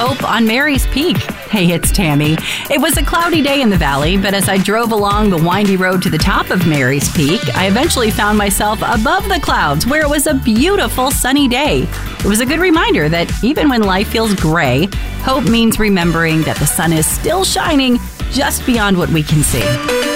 hope on Mary's Peak. Hey, it's Tammy. It was a cloudy day in the valley, but as I drove along the windy road to the top of Mary's Peak, I eventually found myself above the clouds where it was a beautiful sunny day. It was a good reminder that even when life feels gray, hope means remembering that the sun is still shining just beyond what we can see.